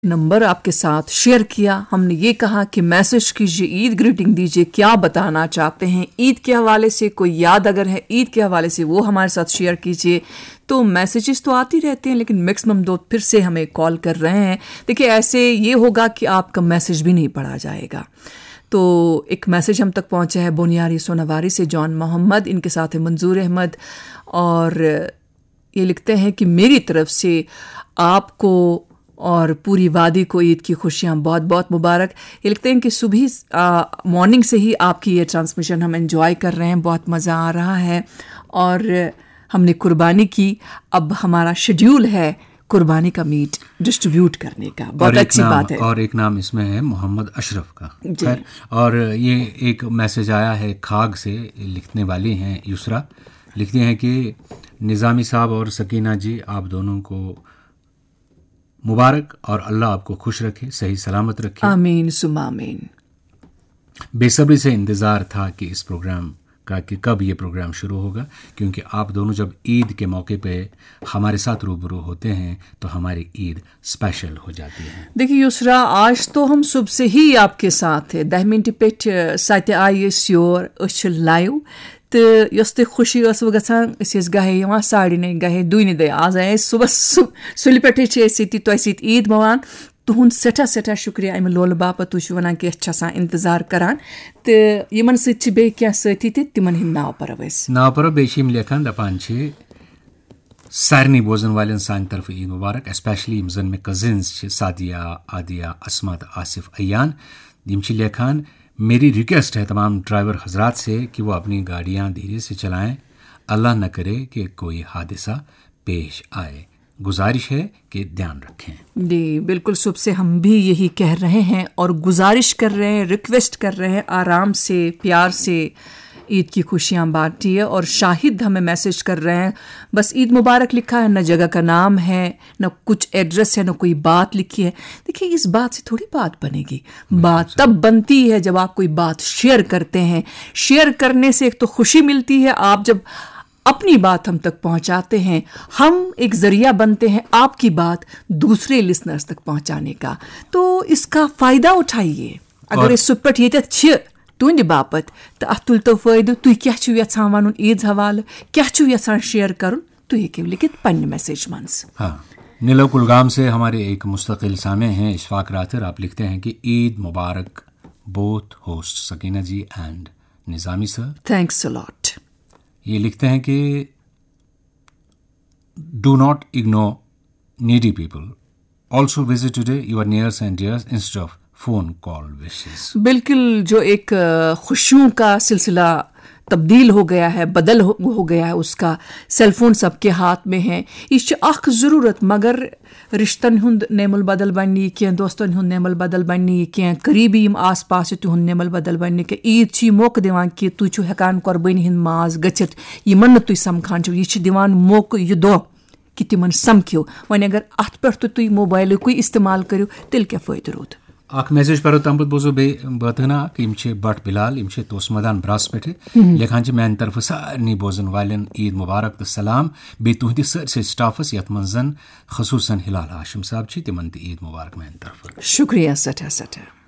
Number आपके साथ share किया। हमने ये कहा कि मैसेज कीजिए, ईद ग्रीटिंग दीजिए, क्या बताना चाहते हैं ईद के हवाले से, कोई याद अगर है ईद के हवाले से वो हमारे साथ शेयर कीजिए। तो मैसेजेस तो आती रहते हैं, लेकिन मैक्सिमम दोस्त फिर से हमें कॉल कर रहे हैं। देखिए ऐसे ये होगा कि आपका मैसेज भी नहीं पढ़ा जाएगा। तो एक मैसेज हम तक पहुंचा है बोनियारी सोनावारी से, जॉन मोहम्मद, इनके साथ है मंजूर अहमद, और ये लिखते हैं कि मेरी तरफ से आपको और पूरी वादी को ईद की खुशियाँ बहुत बहुत मुबारक। ये लिखते हैं कि सुबह मॉर्निंग से ही आपकी ये ट्रांसमिशन हम एंजॉय कर रहे हैं, बहुत मज़ा आ रहा है, और हमने कुर्बानी की, अब हमारा शेड्यूल है कुर्बानी का मीट डिस्ट्रीब्यूट करने का। बहुत अच्छी बात है। और एक नाम इसमें है मोहम्मद अशरफ का। और ये एक मैसेज आया है खाग से, लिखने वाली हैं युसरा, लिखती हैं कि निज़ामी साहब और सकीना जी, आप दोनों को मुबारक और अल्लाह आपको खुश रखे, सही सलामत रखे, आमीन सुम्मा आमीन। बेसब्री से इंतज़ार था कि इस प्रोग्राम का कि कब ये प्रोग्राम शुरू होगा, क्योंकि आप दोनों जब ईद के मौके पे हमारे साथ रूबरू होते हैं तो हमारी ईद स्पेशल हो जाती है। देखिए युसरा, आज तो हम सुबह से ही आपके साथ है, 10 मिनट पे सत्य आई योर लाइव, तो यस तो खुशी गसान गहे 9:30 गहे 2 आज आए सुबह सुल पे तुम ईद मवान। तुहद सठा सठा शुक्रिया अमि लोल बापत। तुम वन कि इंतजार करान, तो यमन सथी तिमन हिंद नाव पर बेम लेखान दपान सारनी बोजन वाले सान तरफ ईद मुबारक, स्पेशली यम जन में कजिन्स सादिया, आदिया, असमत, आसिफ, अयान, यम लेखान मेरी रिक्वेस्ट है तमाम ड्राइवर हजरात से कि वो अपनी गाड़ियां धीरे से चलाएं, अल्लाह न करे कि कोई हादसा पेश आए, गुजारिश है कि ध्यान रखें। जी बिल्कुल, सुबह से हम भी यही कह रहे हैं और गुजारिश कर रहे हैं, रिक्वेस्ट कर रहे हैं, आराम से प्यार से ईद की खुशियाँ बांटिए। और शाहिद हमें मैसेज कर रहे हैं, बस ईद मुबारक लिखा है, न जगह का नाम है, न कुछ एड्रेस है, न कोई बात लिखी है। देखिए इस बात से थोड़ी बात बनेगी, बात तब बनती है जब आप कोई बात शेयर करते हैं। शेयर करने से एक तो खुशी मिलती है, आप जब अपनी बात हम तक पहुंचाते हैं, हम एक जरिया बनते हैं आपकी बात दूसरे लिसनर्स तक पहुंचाने का। तो इसका फ़ायदा उठाइए। अगर इस सुपट ये तुंद बापत तो अत तुल तो फायदे, तुम क्या यहां वन ईद हवाले, क्या यहां शेयर कर, तुम हेकु लिखित पन्ने मैसेज मंस। हाँ, नीलो कुलगाम से हमारे एक मुस्तकिल सामे हैं इशफाक रातर, आप लिखते हैं कि ईद मुबारक both host Sakina ji and Nizami sir. Thanks a lot. ये लिखते हैं कि do not ignore needy people, also visit today your nears and dears instead of phone call wishes. बिल्कुल, जो एक खुशियों का सिलसिला तब्दील हो गया है, बदल हो गया है, उसका सेलफोन सबके हाथ में है। यह अख ज़रूरत, मगर रिश्तन हुंद नेमल बदल बननी क्या, दोस्तन हुंद नेमल बदल बननी क्या, करीबी यम आस पास तुहद नेमल बदल बननी क्या। ईद छी मौका दिवान कि तु छु हेकान कुर्बानी हिंद माज गछित यमन तु समखान छु, यह दिवान मौका यह दो कि तिमन समख्यो। वन अगर अत पे तु मोबाइल कोई इस्तेमाल करो तेल क्या फायदा रोद। अख मैसेज पर तम बोजो बे बतना कि बट बिलाल तोसमदान ब्रास पे लेखान मैन तरफ सारे बोजन वालन ईद मुबारक तो सलाम, बे तुहद सरसे स्टाफस यथ मन खसूसन हिलाल हाशिम साहब तिमन ईद मुबारक मैन तरफ। शुक्रिया सठा सठा।